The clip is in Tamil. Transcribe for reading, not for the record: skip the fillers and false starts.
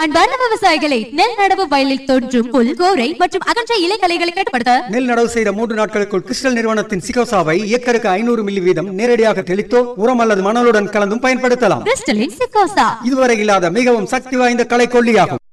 அன்பார்ந்த விவசாயிகளை, நெல் நடவு வயலில் தோன்றும் புல், கோரை மற்றும் அகன்ற இலைகளைகளை கட்டுப்படுத்த நெல் நடவு செய்த 3 நாட்களுக்குள் கிறிஸ்டல் நிறுவனத்தின் சிகோசாவை ஏக்கருக்கு 500 மில்லி வீதம் நேரடியாக தெளித்தோ உரம் அல்லது மணலுடன் கலந்தும் பயன்படுத்தலாம். கிறிஸ்டலின் சிகோசா இதுவரை இல்லாத மிகவும் சக்தி வாய்ந்த களை கொல்லியாகும்.